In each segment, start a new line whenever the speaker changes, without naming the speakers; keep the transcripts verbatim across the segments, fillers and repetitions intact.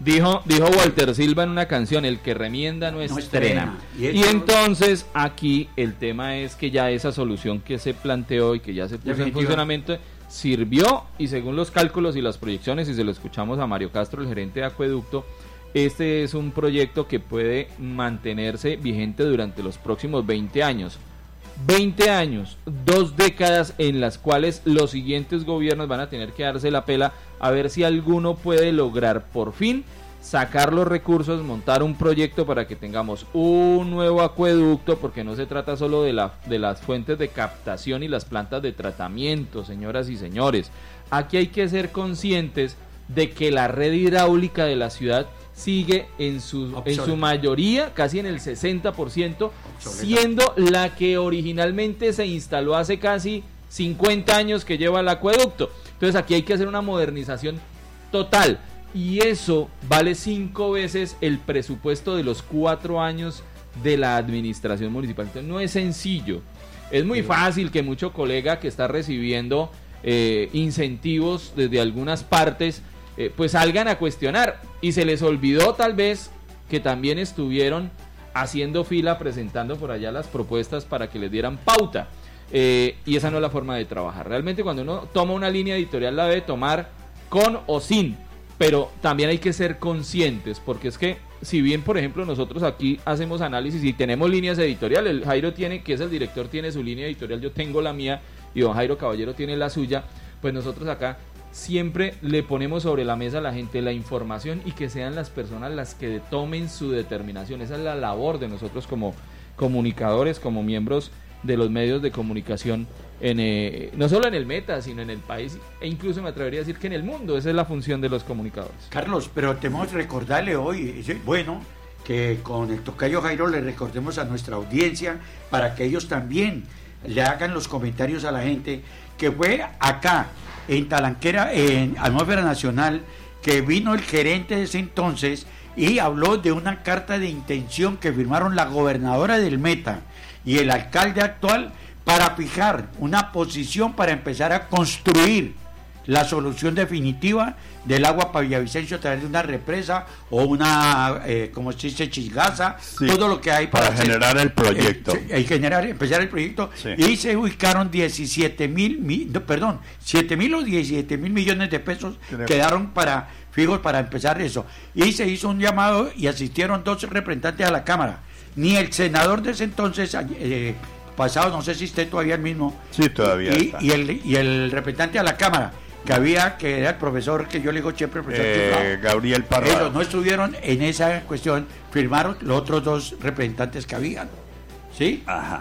Dijo, dijo Walter Silva en una canción, el que remienda no, no estrena. estrena. Y, y entonces aquí el tema es que ya esa solución que se planteó y que ya se puso en funcionamiento sirvió, y según los cálculos y las proyecciones, y se lo escuchamos a Mario Castro, el gerente de Acueducto, este es un proyecto que puede mantenerse vigente durante los próximos veinte años. veinte años, dos décadas en las cuales los siguientes gobiernos van a tener que darse la pela a ver si alguno puede lograr por fin sacar los recursos, montar un proyecto para que tengamos un nuevo acueducto, porque no se trata solo de, la, de las fuentes de captación y las plantas de tratamiento, señoras y señores. Aquí hay que ser conscientes de que la red hidráulica de la ciudad sigue en su, en su mayoría, casi en el sesenta por ciento, siendo la que originalmente se instaló hace casi cincuenta años que lleva el acueducto. Entonces aquí hay que hacer una modernización total, y eso vale cinco veces el presupuesto de los cuatro años de la administración municipal. Entonces no es sencillo, es muy fácil que mucho colega que está recibiendo eh, incentivos desde algunas partes Eh, pues salgan a cuestionar, y se les olvidó tal vez que también estuvieron haciendo fila presentando por allá las propuestas para que les dieran pauta, eh, y esa no es la forma de trabajar. Realmente cuando uno toma una línea editorial la debe tomar con o sin, pero también hay que ser conscientes, porque es que si bien por ejemplo nosotros aquí hacemos análisis y tenemos líneas editoriales, el Jairo tiene, que es el director, tiene su línea editorial, yo tengo la mía y don Jairo Caballero tiene la suya, pues nosotros acá siempre le ponemos sobre la mesa a la gente la información, y que sean las personas las que tomen su determinación. Esa es la labor de nosotros como comunicadores, como miembros de los medios de comunicación, en, eh, no solo en el Meta, sino en el país, e incluso me atrevería a decir que en el mundo. Esa es la función de los comunicadores.
Carlos, pero tenemos que recordarle hoy, bueno, que con el tocayo Jairo le recordemos a nuestra audiencia, para que ellos también le hagan los comentarios a la gente, que fue acá en Talanquera, en Atmósfera Nacional, que vino el gerente de ese entonces y habló de una carta de intención que firmaron la gobernadora del Meta y el alcalde actual para fijar una posición para empezar a construir la solución definitiva del agua para Villavicencio a través de una represa o una, eh, como se dice, chisgaza, sí, todo lo que hay para,
para generar hacer, el proyecto.
Eh, eh, generar, empezar el proyecto, sí. Y se ubicaron diecisiete mil, mi, no, perdón, siete mil o diecisiete mil millones de pesos Creo. quedaron para fijos para empezar eso. Y se hizo un llamado y asistieron dos representantes a la Cámara. Ni el senador de ese entonces, eh, pasado, no sé si esté todavía el mismo.
Sí, todavía
y,
está.
Y el, y el representante a la Cámara, que había, que era el profesor, que yo le digo siempre, el profesor
eh,
Chiflao,
Gabriel Parrado.
Ellos no estuvieron en esa cuestión, firmaron los otros dos representantes que habían, ¿sí?
Ajá.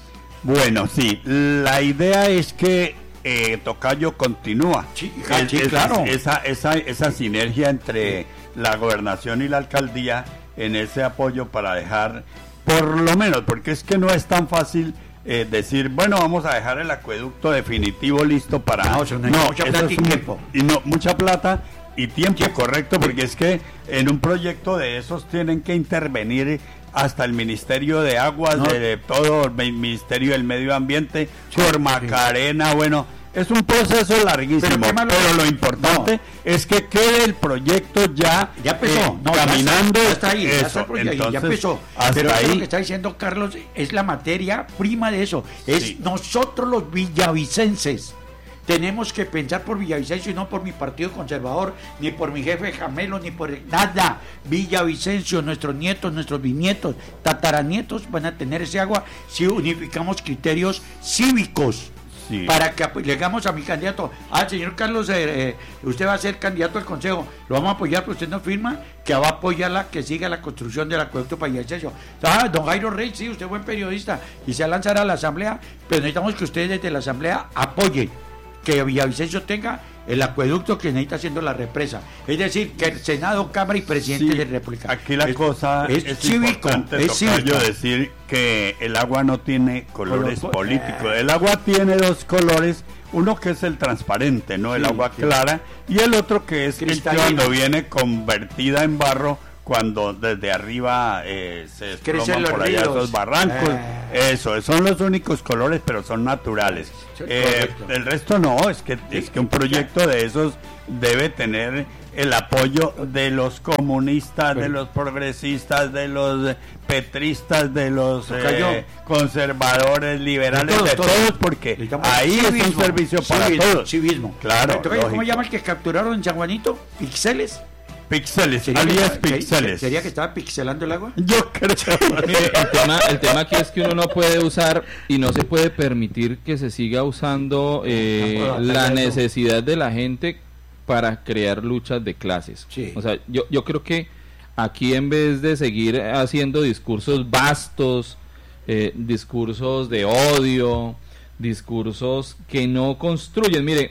Bueno, sí, la idea es que eh, Tocayo continúa.
Sí,
es,
sí
es,
claro.
Esa, esa, esa sinergia entre la gobernación y la alcaldía en ese apoyo para dejar, por lo menos, porque es que no es tan fácil Eh, decir, bueno, vamos a dejar el acueducto definitivo listo para...
No, eso no, no mucha plata es y un, tiempo.
Y no, mucha plata y tiempo, tiempo, correcto, porque es que en un proyecto de esos tienen que intervenir hasta el Ministerio de Aguas, no. de, de todo el Ministerio del Medio Ambiente, sí, por Macarena, sí. Bueno... Es un proceso larguísimo, pero, malo, pero lo importante no. es que quede el proyecto ya,
ya empezó,
eh,
no,
caminando.
Ya está ahí,
eso,
ya, está proyecto, entonces, ya empezó. Pero ahí, lo que está diciendo Carlos es la materia prima de eso. Es sí. nosotros los villavicenses tenemos que pensar por Villavicencio y no por mi partido conservador, ni por mi jefe Jamelo, ni por nada. Villavicencio, nuestros nietos, nuestros bisnietos, tataranietos van a tener ese agua si unificamos criterios cívicos. Sí. Para que le hagamos a mi candidato, ah, señor Carlos, eh, eh, usted va a ser candidato al consejo, lo vamos a apoyar, pero usted no firma que va a apoyar la que siga la construcción del acueducto para Villavicencio. Ah, don Jairo Rey, sí, usted es buen periodista y se va a lanzar a la asamblea, pero necesitamos que ustedes desde la asamblea apoyen que Villavicencio tenga el acueducto que necesita haciendo la represa. Es decir, que el Senado, Cámara y Presidente
sí,
de la República.
Aquí la
es,
cosa
es,
es
cívico, es cívico.
Yo decir que el agua no tiene colores Color, políticos. El agua tiene dos colores, uno que es el transparente, no el sí, agua sí. clara, y el otro que es que cuando viene convertida en barro, cuando desde arriba eh, se desploman por allá esos barrancos. Eh. Eso, son los únicos colores, pero son naturales. Eh, el resto no, es que, es que un proyecto de esos debe tener el apoyo de los comunistas, de los progresistas, de los petristas, de los eh, conservadores, liberales, de, todo, de todos, todo. Porque ahí civismo, es un servicio para
civismo,
todos.
Civismo.
Claro.
¿Cómo llama el que capturaron en San Juanito? ¿Pixeles?
Pixeles, alias pixeles.
¿Sería que estaba pixelando el agua?
Yo creo.
el, tema, el tema aquí es que uno no puede usar y no se puede permitir que se siga usando eh, la necesidad de la gente para crear luchas de clases. Sí. O sea, yo, yo creo que aquí en vez de seguir haciendo discursos vastos, eh, discursos de odio, discursos que no construyen, mire,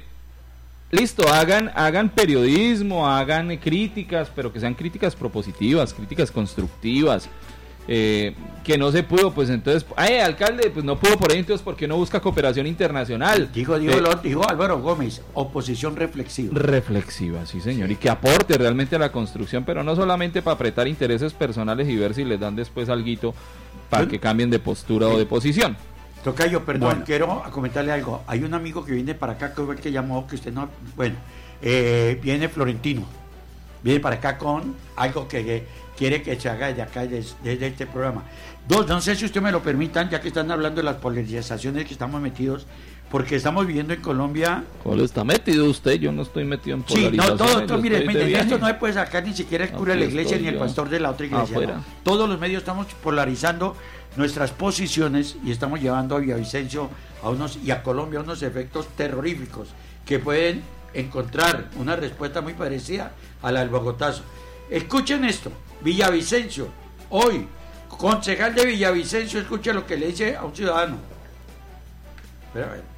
listo, hagan, hagan periodismo, hagan críticas, pero que sean críticas propositivas, críticas constructivas. Eh, que no se pudo, pues entonces, ay, alcalde, pues no pudo por ahí, entonces, ¿por qué no busca cooperación internacional?
Dijo, dijo, eh, lo, dijo Álvaro Gómez, oposición reflexiva.
Reflexiva, sí señor, y que aporte realmente a la construcción, pero no solamente para apretar intereses personales y ver si les dan después alguito para ¿Sí? que cambien de postura sí. o de posición.
Tocayo, perdón, bueno. quiero comentarle algo. Hay un amigo que viene para acá, que fue el que llamó, que usted no, bueno, eh, viene Florentino, viene para acá con algo que... que quiere que se haga desde acá, desde, desde este programa. Dos, no sé si usted me lo permitan, ya que están hablando de las polarizaciones que estamos metidos, porque estamos viviendo en Colombia...
¿Cuál está metido usted? Yo no estoy metido en polarizaciones. Sí, no,
todo, todo mire, mire esto no se puede sacar ni siquiera el cura de la iglesia ni el pastor de la otra iglesia. No. Todos los medios estamos polarizando nuestras posiciones y estamos llevando a Villavicencio a unos, y a Colombia a unos efectos terroríficos que pueden encontrar una respuesta muy parecida a la del Bogotazo. Escuchen esto. Villavicencio, hoy, concejal de Villavicencio, escucha lo que le dice a un ciudadano. Espera, a ver.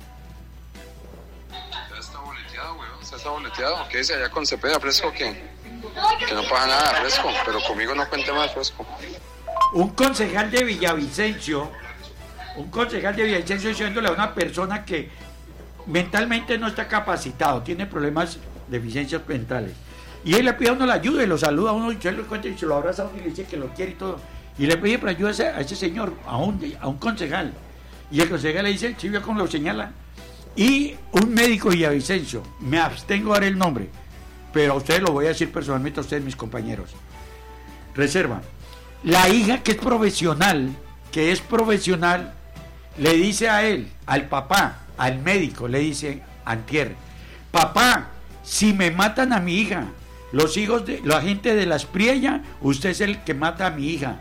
Ya está boleteado, weón, ya está boleteado. ¿Qué dice allá con Cepeda, Fresco? Que, que no pasa nada, Fresco, pero conmigo no cuente más, Fresco.
Un concejal de Villavicencio, un concejal de Villavicencio diciéndole a una persona que mentalmente no está capacitado, tiene problemas, deficiencias mentales. Y él le pide a uno la ayuda y lo saluda a uno y se lo cuenta y se lo abraza a uno y le dice que lo quiere y todo. Y le pide para ayuda a ese, a ese señor, a un, a un concejal. Y el concejal le dice, sí, vio cómo lo señala. Y un médico villavicencio, me abstengo de dar el nombre, pero a ustedes lo voy a decir personalmente a ustedes, mis compañeros. Reserva. La hija que es profesional, que es profesional, le dice a él, al papá, al médico, le dice, antier, papá, si me matan a mi hija, los hijos de la gente de la Espriella, usted es el que mata a mi hija.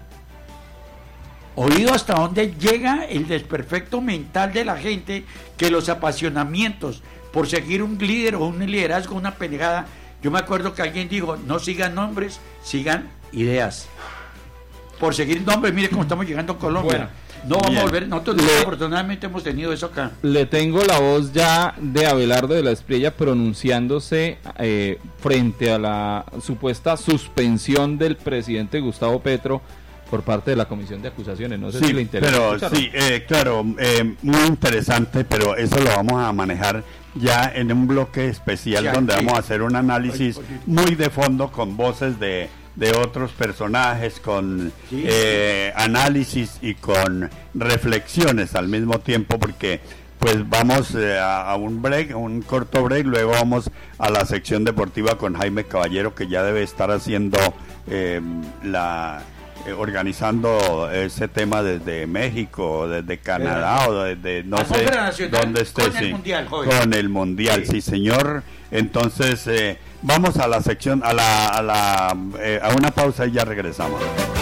Oído hasta dónde llega el desperfecto mental de la gente, que los apasionamientos por seguir un líder o un liderazgo, una peleada. Yo me acuerdo que alguien dijo, no sigan nombres, sigan ideas. Por seguir nombres, mire cómo estamos llegando a Colombia. Bueno, no vamos bien. a volver, nosotros le, afortunadamente hemos tenido eso acá.
Le tengo la voz ya de Abelardo de la Espriella pronunciándose eh, frente a la supuesta suspensión del presidente Gustavo Petro por parte de la Comisión de Acusaciones. No sé
sí,
si le interesa.
Pero
escucharlo.
sí, eh, claro, eh, muy interesante, pero eso lo vamos a manejar ya en un bloque especial ya, donde sí. vamos a hacer un análisis muy de fondo con voces de de otros personajes, con sí, eh, sí. análisis y con reflexiones al mismo tiempo, porque pues vamos eh, a, a un break, a un corto break, luego vamos a la sección deportiva con Jaime Caballero, que ya debe estar haciendo eh, la eh, organizando ese tema desde México, desde Canadá eh, o desde no sé dónde esté,
con
sí,
el mundial,
con el mundial, sí, sí señor. Entonces eh, vamos a la sección, a la, a la, eh, a una pausa y ya regresamos.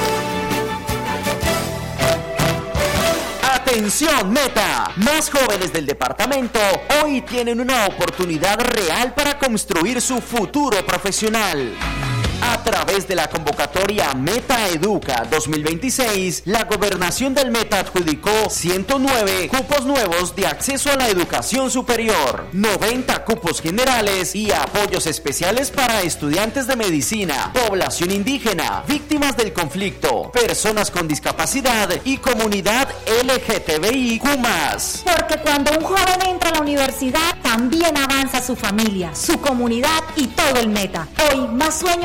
Atención Meta, más jóvenes del departamento hoy tienen una oportunidad real para construir su futuro profesional. A través de la convocatoria Meta Educa dos mil veintiséis, la Gobernación del Meta adjudicó ciento nueve cupos nuevos de acceso a la educación superior, noventa cupos generales y apoyos especiales para estudiantes de medicina, población indígena, víctimas del conflicto, personas con discapacidad y comunidad L G T B I Q más.
Porque cuando un joven entra a la universidad, también avanza su familia, su comunidad y todo el Meta. Hoy, más sueños se convierten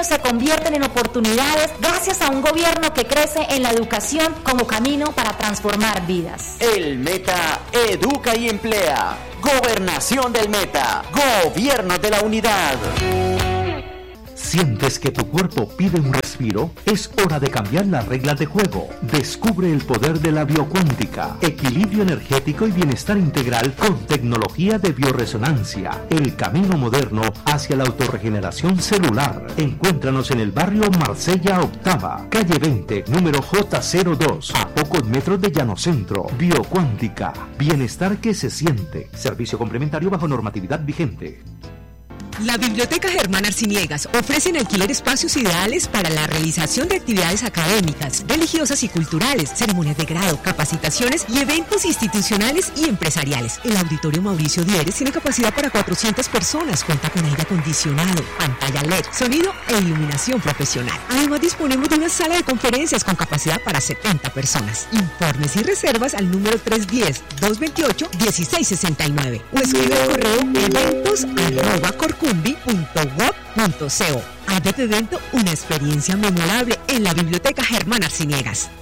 convierten en oportunidades gracias a un gobierno que crece en la educación como camino para transformar vidas.
El Meta educa y emplea. Gobernación del Meta. Gobierno de la Unidad.
¿Sientes que tu cuerpo pide un respiro? Es hora de cambiar las reglas de juego. Descubre el poder de la biocuántica, equilibrio energético y bienestar integral con tecnología de bioresonancia. El camino moderno hacia la autorregeneración celular. Encuéntranos en el barrio Marsella Octava, calle veinte, número J cero dos, a pocos metros de Llanocentro. Biocuántica, bienestar que se siente. Servicio complementario bajo normatividad vigente.
La Biblioteca Germán Arciniegas ofrece en alquiler espacios ideales para la realización de actividades académicas, religiosas y culturales, ceremonias de grado, capacitaciones y eventos institucionales y empresariales. El Auditorio Mauricio Dieres tiene capacidad para cuatrocientas personas, cuenta con aire acondicionado, pantalla L E D, sonido e iluminación profesional. Además disponemos de una sala de conferencias con capacidad para setenta personas. Informes y reservas al número tres uno cero, dos dos ocho, uno seis seis nueve o escribe al correo eventos arroba corcumbi punto gob punto co. Haz de tu evento una experiencia memorable en la Biblioteca Germán Arciniegas.